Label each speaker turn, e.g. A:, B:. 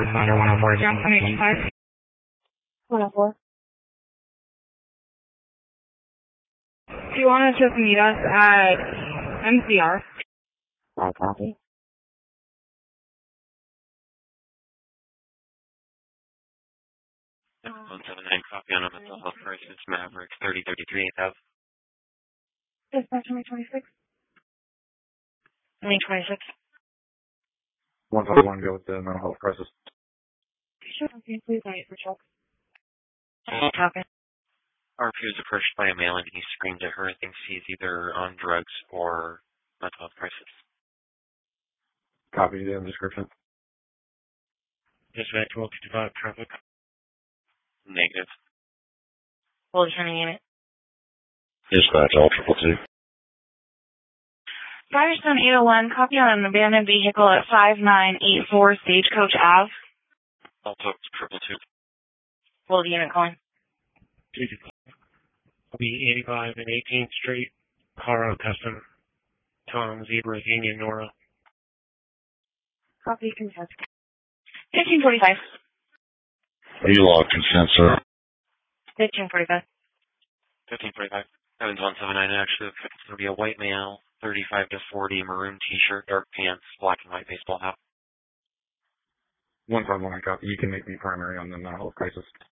A: responder 104 0.85.
B: 104.
A: Do you want to just meet us at MCR?
B: I copy.
C: 179, copy on a mental health crisis, Maverick 3033 8th.
B: Dispatch May 26. May 26.
D: 151, go with the mental health crisis.
B: Sure, okay, please wait for check. Copy.
C: RP was approached by a male and he screamed at her, thinks he's either on drugs or mental health crisis.
D: Copy the description.
E: Dispatch 1255, traffic.
C: Negative.
B: Hold turning unit.
F: Dispatch all 222.
B: Firestone 801, copy on an abandoned vehicle at 5984 Stagecoach Ave.
C: Also 222.
B: Hold unit calling.
E: Will be 85 and 18th Street, Caro Custom, Tom, Zebra, Union, Nora.
B: Copy consent. 1545.
F: E-log consent, sir.
B: 1545.
C: 1545. Evans 179, actually looks like it's going to be a white male, 35 to 40, maroon t-shirt, dark pants, black and white baseball hat.
D: 151, copy. You can make me primary on the mental health crisis.